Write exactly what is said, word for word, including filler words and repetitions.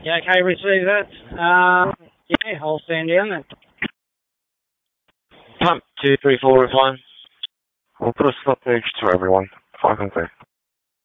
Yeah, okay, receive that. Um, yeah, I'll stand down then. Pump two three four is fine. We'll put a stop to everyone. Five and three.